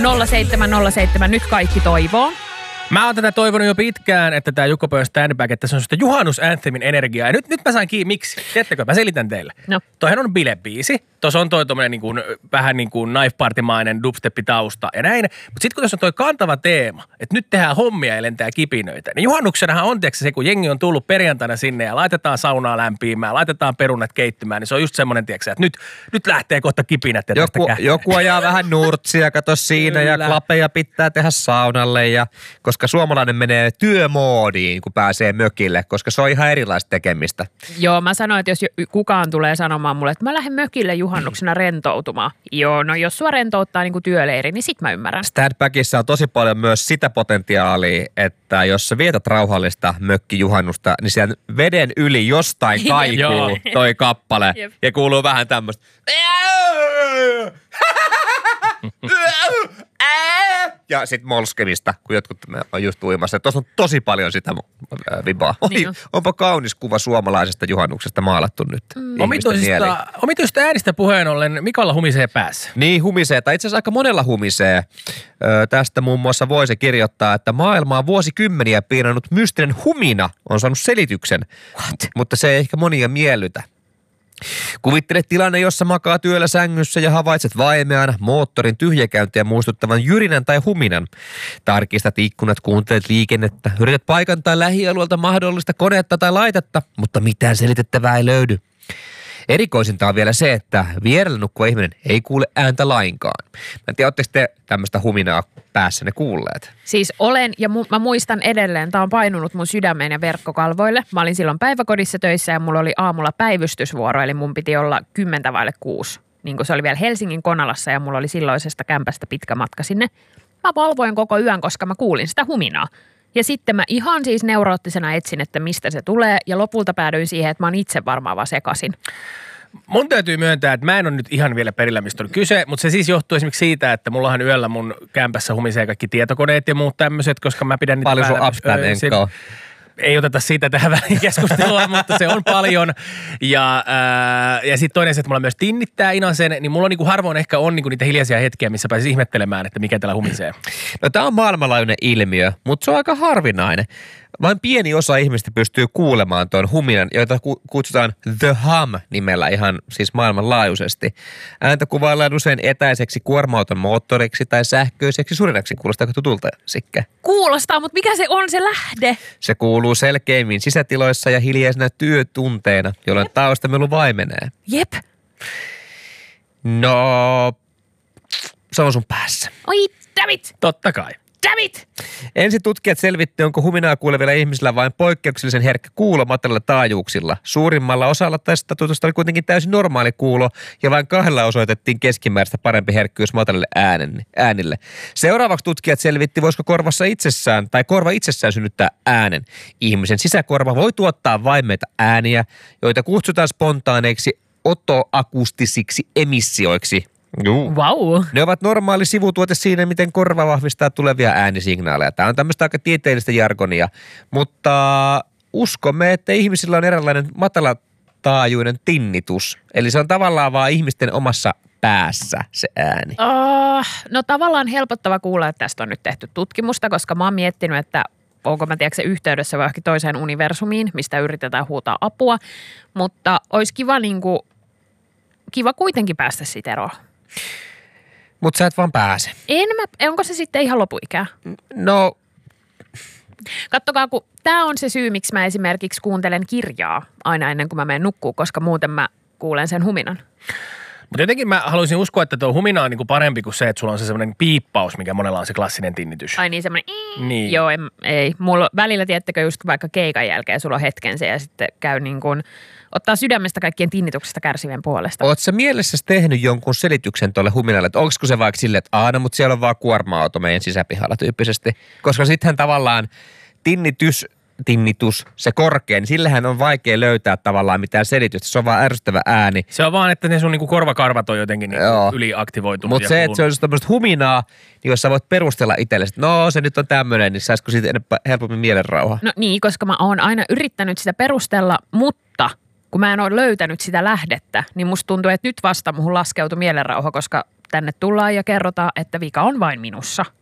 0707, nyt kaikki toivoo. Mä oon tätä toivonut jo pitkään, että tää Jukka Pöön standback, että se on sitä juhannusanthemin energiaa. Ja nyt mä sain kiinni, miksi? Tiedättekö, mä selitän teille. No. Toihan on bilebiisi. Tuossa on toi tommonen vähän niin kuin knife party-mainen dubstep-tausta ja näin. Mutta sitten kun tuossa on toi kantava teema, että nyt tehdään hommia ja lentää kipinöitä, niin juhannuksenahan on se, kun jengi on tullut perjantaina sinne ja laitetaan saunaa lämpiimään, laitetaan perunat keittymään, niin se on just semmoinen, että nyt lähtee kohta kipinät ja joku ajaa vähän nurtsia, kato siinä, ja klapeja pitää tehdä saunalle, ja koska suomalainen menee työmoodiin, kun pääsee mökille, koska se on ihan erilaista tekemistä. Joo, mä sanoin, että jos kukaan tulee sanomaan mulle, että mä lähden mökille juhannuksena rentoutumaan. Joo, no jos sua rentouttaa niin kuin työleiri, niin sit mä ymmärrän. Standbackissa on tosi paljon myös sitä potentiaalia, että jos sä vietät rauhallista mökkijuhannusta, niin siellä veden yli jostain kaikuu toi kappale. Ja kuuluu vähän tämmöistä. Ja sit molskemista, kun jotkut on just uimassa. Tuossa on tosi paljon sitä vibaa. Onpa kaunis kuva suomalaisesta juhannuksesta maalattu nyt. Omituista äänistä puheen ollen, Mikolla humisee päässä. Niin, humisee. Tai itse asiassa aika monella humisee. Tästä muun muassa voisi kirjoittaa, että maailmaa vuosikymmeniä piinannut mystinen humina on saanut selityksen. Mutta se ei ehkä monia miellytä. Kuvittele tilanne, jossa makaa työllä sängyssä ja havaitset vaimean moottorin tyhjäkäyntiä muistuttavan jyrinän tai huminan. Tarkistat ikkunat, kuuntelet liikennettä, yrität paikantaa lähialueelta mahdollista konetta tai laitetta, mutta mitään selitettävää ei löydy. Erikoisinta on vielä se, että vierellä nukkuva ihminen ei kuule ääntä lainkaan. Mä en tiedä, ootteko te tämmöistä huminaa päässänne kuulleet? Siis olen, ja mä muistan edelleen, tää on painunut mun sydämeen ja verkkokalvoille. Mä olin silloin päiväkodissa töissä ja mulla oli aamulla päivystysvuoro, eli mun piti olla 5:50. Niin kuin se oli vielä Helsingin Konalassa ja mulla oli silloisesta kämpästä pitkä matka sinne. Mä valvoin koko yön, koska mä kuulin sitä huminaa. Ja sitten mä ihan siis neuroottisena etsin, että mistä se tulee, ja lopulta päädyin siihen, että mä oon itse varmaan vaan sekasin. Mun täytyy myöntää, että mä en ole nyt ihan vielä perillä, mistä on kyse, mutta se siis johtuu esimerkiksi siitä, että mullahan yöllä mun kämpässä humisee kaikki tietokoneet ja muut tämmöiset, koska mä pidän niitä paljon sun upspan ei oteta siitä tähän väliin keskustelua, mutta se on paljon. Ja sitten toinen se, että mulla myös tinnittää inasen, niin mulla on niinku harvoin ehkä on niinku niitä hiljaisia hetkiä, missä pääsisi ihmettelemään, että mikä täällä humisee. No tää on maailmanlaajuinen ilmiö, mutta se on aika harvinainen. Vain pieni osa ihmistä pystyy kuulemaan tuon huminan, joita kutsutaan The Hum-nimellä ihan siis maailmanlaajuisesti. Ääntä kuvaillaan usein etäiseksi kuorma-auton moottoriksi tai sähköiseksi surinaksi. Kuulostaako tutulta, Sikke? Kuulostaa, mutta mikä se on se lähde? Se kuuluu selkeimmin sisätiloissa ja hiljaisena työtunteina, jolloin taustamelu vaimenee. Jep. No, se on sun päässä. Oi, dammit! Totta kai. Dammit! Ensin tutkijat selvitti, onko huminaa kuulevilla ihmisillä vain poikkeuksellisen herkkä kuulo matalilla taajuuksilla. Suurimmalla osalla tästä tutusta oli kuitenkin täysin normaali kuulo ja vain 2 osoitettiin keskimääräistä parempi herkkyys matalille äänille. Seuraavaksi tutkijat selvitti, voisiko korva itsessään synnyttää äänen. Ihmisen sisäkorva voi tuottaa vaimeita ääniä, joita kutsutaan spontaaneiksi otoakustisiksi emissioiksi. Wow. Ne ovat normaali sivutuote siinä, miten korva vahvistaa tulevia äänisignaaleja. Tämä on tämmöistä aika tieteellistä jargonia, mutta uskomme, että ihmisillä on eräänlainen matalataajuinen tinnitus. Eli se on tavallaan vaan ihmisten omassa päässä se ääni. No tavallaan helpottava kuulla, että tästä on nyt tehty tutkimusta, koska mä oon miettinyt, että onko mä tiedätkö yhteydessä vai johonkin toiseen universumiin, mistä yritetään huutaa apua, mutta olisi kiva kuitenkin päästä siitä eroon. Mutta sä et vaan pääse. Onko se sitten ihan lopuikää? No. Kattokaa, kun tämä on se syy, miksi mä esimerkiksi kuuntelen kirjaa aina ennen kuin mä menen nukkuun, koska muuten mä kuulen sen huminan. Mutta jotenkin mä haluaisin uskoa, että tuo humina on niinku parempi kuin se, että sulla on se semmoinen piippaus, mikä monella on se klassinen tinnitys. Ai niin, semmoinen niin. Joo, ei. Mulla välillä, tiedättekö, just vaikka keikan jälkeen sulla on hetken se ja sitten käy niin kuin ottaa sydämestä kaikkien tinnituksesta kärsivien puolesta. Ootko sä mielessäsi tehnyt jonkun selityksen tuolle huminalle, että onko se vaikka silleen, että mutta siellä on vaan kuorma-auto meidän sisäpihalla tyyppisesti? Koska sittenhän tavallaan tinnitus, se korkea, niin sillähän on vaikea löytää tavallaan mitään selitystä. Se on vaan ärsyttävä ääni. Se on vaan, että ne sun niinku korvakarvat on jotenkin niinku yliaktivoitunut. Mutta se, että se on tämmöistä huminaa, niin jos sä voit perustella itsellesi, että no se nyt on tämmöinen, niin saisiko siitä helpommin mielenrauha? No niin, koska mä oon aina yrittänyt sitä perustella, mutta kun mä en ole löytänyt sitä lähdettä, niin musta tuntuu, että nyt vasta muhun laskeutui mielenrauha, koska tänne tullaan ja kerrotaan, että vika on vain minussa.